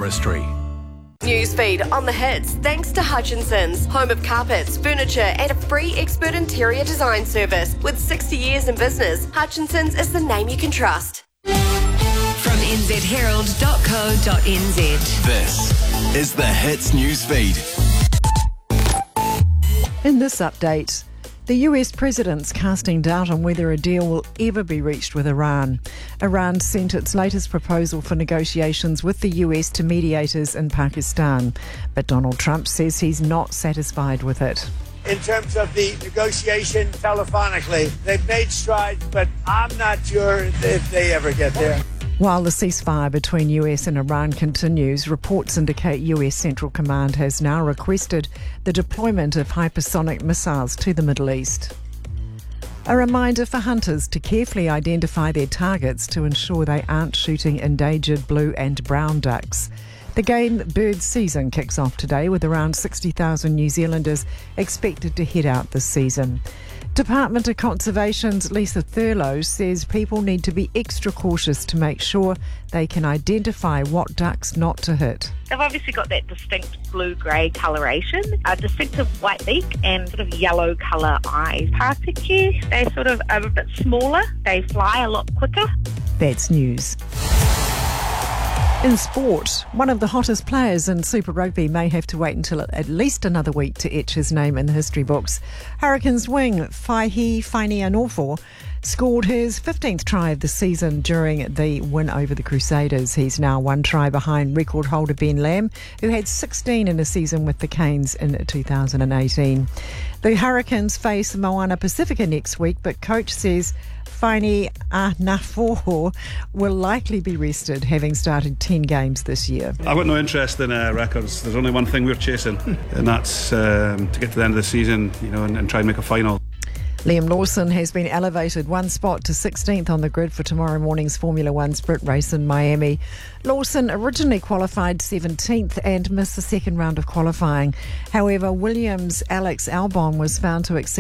Forestry. Newsfeed on the hits thanks to Hutchinson's, home of carpets, furniture and a free expert interior design service. With 60 years in business, Hutchinson's is the name you can trust. From nzherald.co.nz. This is the Hits Newsfeed. In this update, the US president's casting doubt on whether a deal will ever be reached with Iran. Iran sent its latest proposal for negotiations with the US to mediators in Pakistan, but Donald Trump says he's not satisfied with it. In terms of the negotiation telephonically, they've made strides, but I'm not sure if they ever get there. While the ceasefire between US and Iran continues, reports indicate US Central Command has now requested the deployment of hypersonic missiles to the Middle East. A reminder for hunters to carefully identify their targets to ensure they aren't shooting endangered blue and brown ducks. The game bird season kicks off today with around 60,000 New Zealanders expected to head out this season. Department of Conservation's Lisa Thurlow says people need to be extra cautious to make sure they can identify what ducks not to hit. They've obviously got that distinct blue-grey coloration, a distinctive white beak and sort of yellow colour eyes. Particue, they sort of are a bit smaller, they fly a lot quicker. That's news. In sport, one of the hottest players in Super Rugby may have to wait until at least another week to etch his name in the history books. Hurricanes wing Faini Aniofo scored his 15th try of the season during the win over the Crusaders. He's now one try behind record holder Ben Lamb, who had 16 in a season with the Canes in 2018. The Hurricanes face Moana Pacifica next week, but coach says Faini Aniofo will likely be rested, having started 10 games this year. I've got no interest in records. There's only one thing we're chasing, and that's to get to the end of the season, and try and make a final. Liam Lawson has been elevated one spot to 16th on the grid for tomorrow morning's Formula One sprint race in Miami. Lawson originally qualified 17th and missed the second round of qualifying. However, Williams' Alex Albon was found to exceed